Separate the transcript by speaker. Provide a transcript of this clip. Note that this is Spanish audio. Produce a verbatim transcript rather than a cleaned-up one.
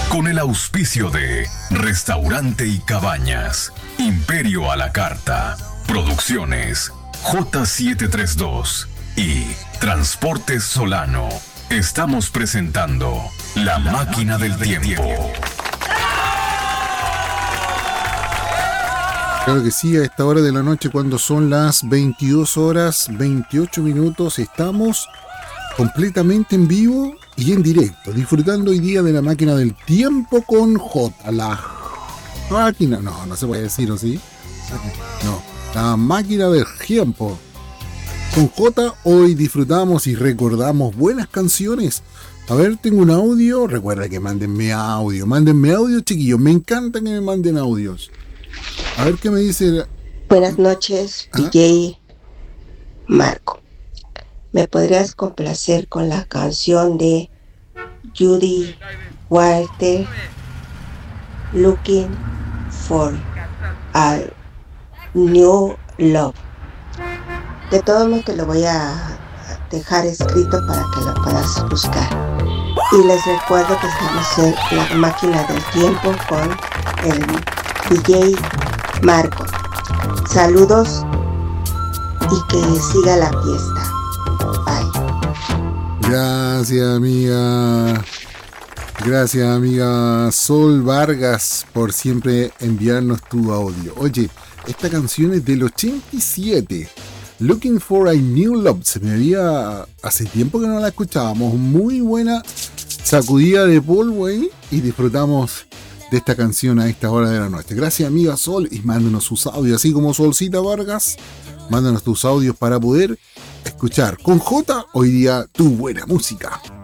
Speaker 1: Con el auspicio de Restaurante y Cabañas, Imperio a la Carta, Producciones J setecientos treinta y dos y Transportes Solano, estamos presentando La Máquina del Tiempo.
Speaker 2: Claro que sí, a esta hora de la noche, cuando son las veintidós horas veintiocho minutos, estamos completamente en vivo y en directo, disfrutando hoy día de La Máquina del Tiempo con J. La máquina, no, no se puede decir, ¿o sí? No, La Máquina del Tiempo. Con J hoy disfrutamos y recordamos buenas canciones. A ver, tengo un audio. Recuerda que mándenme audio. Mándenme audio, chiquillos. Me encanta que me manden audios. A ver qué me dice.
Speaker 3: Buenas noches, ¿Ah? D J Marco. ¿Me podrías complacer con la canción de Judy Walter, Looking for a New Love? De todos modos te lo voy a dejar escrito para que lo puedas buscar. Y les recuerdo que estamos en La Máquina del Tiempo con el D J Marco. Saludos y que siga la fiesta. Bye.
Speaker 2: Gracias, amiga. Gracias, amiga Sol Vargas, por siempre enviarnos tu audio. Oye, esta canción es del ochenta y siete. Looking for a New Love. Se me había... Hace tiempo que no la escuchábamos. Muy buena sacudida de polvo ahí. Y disfrutamos de esta canción a esta hora de la noche. Gracias, amiga Sol. Y mándanos sus audios. Así como Solcita Vargas, mándanos tus audios para poder escuchar con J hoy día tu buena música.